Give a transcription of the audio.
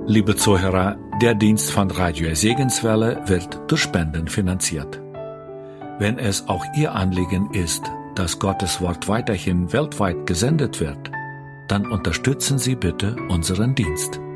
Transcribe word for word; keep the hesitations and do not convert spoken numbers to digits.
Liebe Zuhörer, der Dienst von Radio Segenswelle wird durch Spenden finanziert. Wenn es auch Ihr Anliegen ist, dass Gottes Wort weiterhin weltweit gesendet wird, dann unterstützen Sie bitte unseren Dienst.